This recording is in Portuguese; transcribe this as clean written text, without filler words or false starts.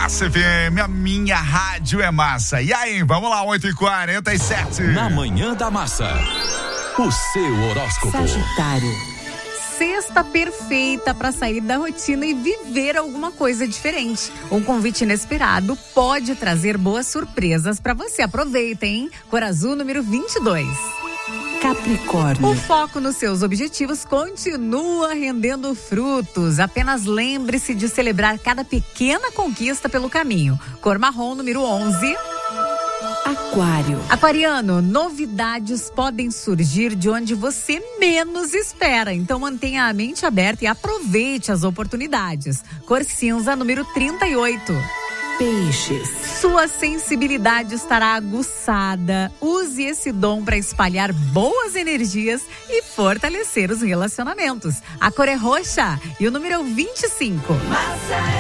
Massa FM, a minha rádio é massa. E aí, vamos lá, 8h47. Na Manhã da Massa, o seu horóscopo. Sagitário. Sexta perfeita para sair da rotina e viver alguma coisa diferente. Um convite inesperado pode trazer boas surpresas para você. Aproveita, hein? Cor azul número 22. Capricórnio. O foco nos seus objetivos continua rendendo frutos. Apenas lembre-se de celebrar cada pequena conquista pelo caminho. Cor marrom número 11. Aquário. Aquariano, novidades podem surgir de onde você menos espera. Então mantenha a mente aberta e aproveite as oportunidades. Cor cinza número 38. Peixes. Sua sensibilidade estará aguçada. Use esse dom para espalhar boas energias e fortalecer os relacionamentos. A cor é roxa e o número 25.